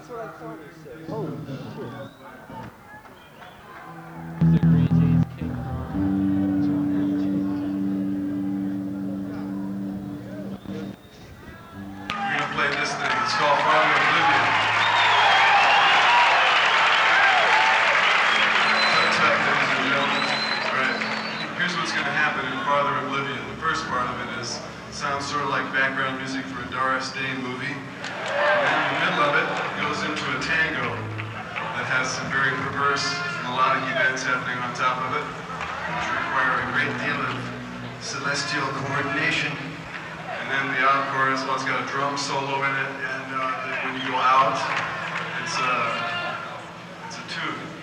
what I thought you said. Oh, shit. The Green Jays King Kong. We're gonna play this thing. It's called Farther Oblivion. Tut tut, ladies and gentlemen. All right. Here's what's gonna happen in Farther Oblivion. The first part of it sounds sort of like background music for a Doris Day movie. And then in the middle of it goes into a tango that has some very perverse melodic events happening on top of it, which require a great deal of celestial coordination. And then the encore is, well, it's got a drum solo in it, and when you go out, it's a tune.